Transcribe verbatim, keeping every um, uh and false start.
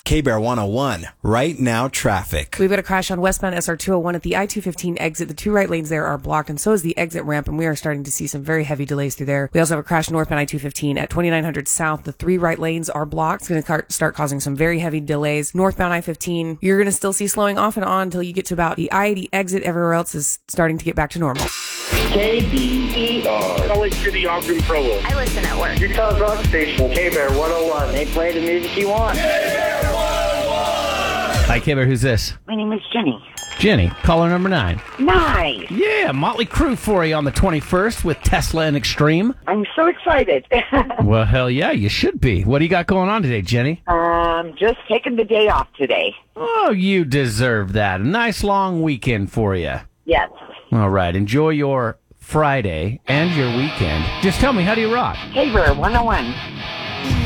K-Bear one oh one, right now traffic. We've got a crash on westbound S R two oh one at the I two fifteen exit. The two right lanes there are blocked, and so is the exit ramp, and we are starting to see some very heavy delays through there. We also have a crash northbound I two fifteen at twenty-nine hundred South. The three right lanes are blocked. It's going to start causing some very heavy delays. Northbound I fifteen, you're going to still see slowing off and on until you get to about the I eighty exit. Everywhere else is starting to get back to normal. K B E R, Salt Lake City, Ogden, Provo. I listen at work. Utah's rock station, K-Bear one oh one. They play the music you want. K-Bear one oh one! Hi, K-Bear, who's this? My name is Jenny. Jenny, caller number nine. Nice. Yeah, Motley Crue for you on the twenty-first with Tesla and Extreme. I'm so excited. Well, hell yeah, you should be. What do you got going on today, Jenny? um, just taking the day off today. Oh, you deserve that. A nice long weekend for you. Yes. All right, enjoy your Friday and your weekend. Just tell me, how do you rock? K-Bear one oh one.